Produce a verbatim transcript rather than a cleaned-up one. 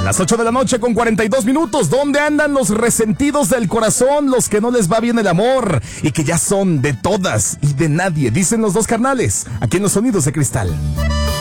Las ocho de la noche con cuarenta y dos minutos. ¿Dónde andan los resentidos del corazón? Los que no les va bien el amor y que ya son de todas y de nadie, dicen los dos carnales, aquí en los Sonidos de Cristal.